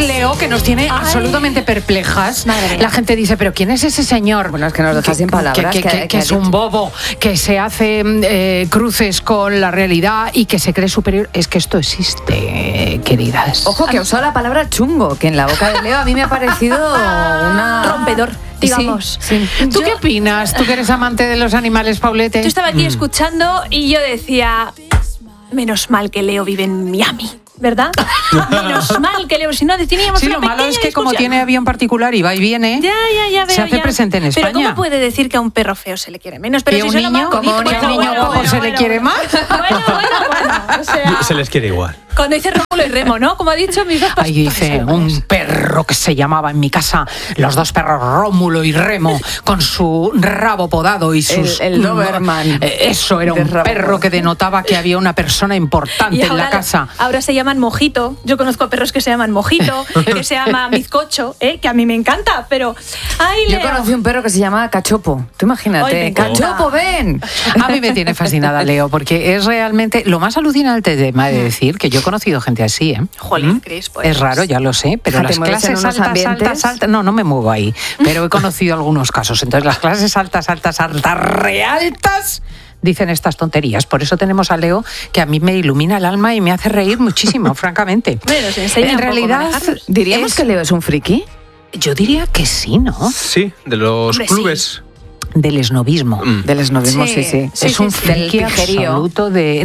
Leo, que nos tiene absolutamente perplejas. La gente dice, ¿pero quién es ese señor? Bueno, es que nos deja sin palabras. Que es un bobo, que se hace cruces con la realidad y que se cree superior. Es que esto existe, queridas. Ojo, que he usado la palabra chungo, que en la boca de Leo a mí me ha parecido una... rompedor, digamos. Sí. ¿Tú qué opinas? ¿Tú que eres amante de los animales, Paulete? Yo estaba aquí escuchando y yo decía, menos mal que Leo vive en Miami, ¿verdad? Menos mal que Leo, si no teníamos Sí, una lo malo es que discusión. como tiene avión particular y va y viene, Ya veo, se hace presente en España. Pero ¿cómo puede decir que a un perro feo se le quiere menos? Pero ¿Y a si un se lo niño? va bonito. ¿Cómo a un niño guapo se le quiere más? Bueno, o sea, Se les quiere igual. cuando dice Rómulo y Remo, ¿no? Como ha dicho mis dos Ahí dice un perro que se llamaba en mi casa, los dos perros Rómulo y Remo, con su rabo podado y sus... El Doberman. Eso era un perro que denotaba que había una persona importante en la casa. Ahora se llaman Mojito. Yo conozco perros que se llaman Mojito, que se llama Bizcocho, que a mí me encanta, pero... ¡Ay, Yo Leo! conocí un perro que se llama Cachopo. Tú imagínate. Ay, me encanta. Cachopo, ven. A mí me tiene fascinada, Leo, porque es realmente lo más alucinante de decir que yo he conocido gente así, ¿eh? Jolín, Cris, pues... Es raro, ya lo sé, pero Fíjate, las mueves en clases unos altas, no me muevo ahí, pero he conocido algunos casos. Entonces, las clases altas, realtas, dicen estas tonterías. Por eso tenemos a Leo, que a mí me ilumina el alma y me hace reír muchísimo, francamente. Bueno, se enseña En un poco a realidad, manejarlos. ¿Diríamos que Leo es un friki? yo diría que sí, ¿no? Sí, de los Hombre, clubes. Del esnovismo. Del esnovismo, sí. Es un friki Del pijerío. absoluto de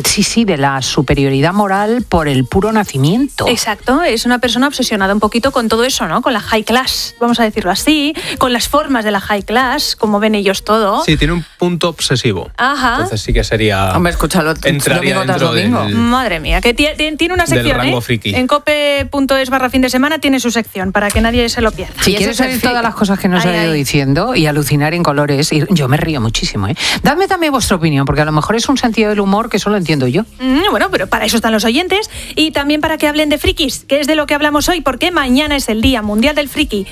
la superioridad moral por el puro nacimiento. Exacto, es una persona obsesionada un poquito con todo eso, ¿no? Con la high class, vamos a decirlo así, con las formas de la high class, como ven ellos todo. Sí, tiene un punto obsesivo. Ajá. Entonces sí que sería... Hombre, escúchalo, entraría domingo tras dentro domingo. del... Madre mía, que tiene una del sección, rango friki. En cope.es/fin de semana tiene su sección, para que nadie se lo pierda. Si Y quieres eso es oír el todas friki. las cosas que nos ha ido diciendo y alucinar en colores, y yo me río muchísimo, ¿eh? Dadme también vuestra opinión, porque a lo mejor es un sentido del humor que solo entiendo yo. Bueno, pero para eso están los oyentes y también para que hablen de frikis, que es de lo que hablamos hoy, porque mañana es el Día Mundial del Friki.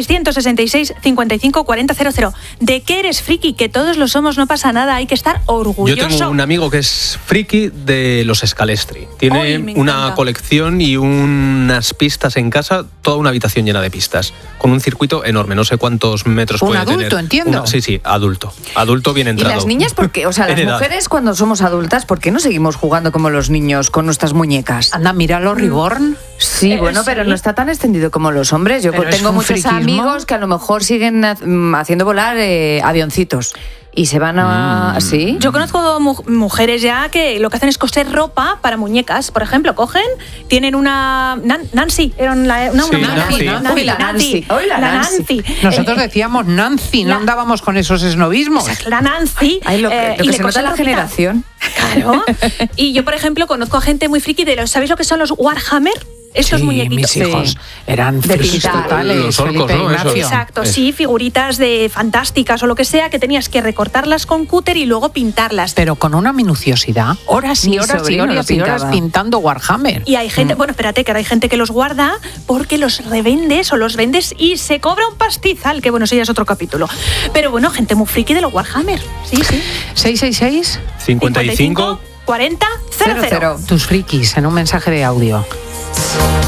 666 55 40 00. ¿De qué eres friki? Que todos lo somos, no pasa nada, hay que estar orgulloso. Yo tengo un amigo que es friki de los Scalestri. Ay, Tiene me una encanta. colección y unas pistas en casa, toda una habitación llena de pistas, con un circuito enorme, no sé cuántos metros Un puede tener. adulto, entiendo. Sí, adulto. Adulto bien ¿Y entrado. las niñas por qué? O sea, las En edad. mujeres cuando somos adultas, ¿por qué no seguimos jugando como los niños con nuestras muñecas? Anda, míralo, Reborn. Sí, bueno, pero sí. no está tan extendido como los hombres. Yo Pero es tengo un muchos friquismo. amigos que a lo mejor siguen haciendo volar avioncitos. Y se van a... ¿Sí? Yo conozco mujeres ya que lo que hacen es coser ropa para muñecas. Por ejemplo, cogen, tienen una... Nancy, era una Sí, Nancy. Nancy. Uy, la Nancy. Uy, la La Nancy. Nancy. Nosotros decíamos Nancy, no la- andábamos con esos esnovismos. La Nancy. Ay, lo y que le se nota cosen la ropita. generación. Claro. Y yo, por ejemplo, conozco a gente muy friki de los... ¿Sabéis lo que son los Warhammer? Estos Sí, muñequitos. mis hijos eran De frikis pintar. totales. Los orcos, Felipe ¿no? Ignacio. Esos. Exacto, sí, figuritas de fantásticas o lo que sea, que tenías que recortarlas con cúter y luego pintarlas. Pero con una minuciosidad, horas y Mi horas y sobrino lo horas y horas pintaba. pintando Warhammer. Y hay gente, bueno, espérate, que ahora hay gente que los guarda porque los revendes o los vendes y se cobra un pastizal, que bueno, eso ya es otro capítulo. Pero bueno, gente muy friki de los Warhammer. Sí, sí. 666, 55 40 00. 00. tus frikis en un mensaje de audio.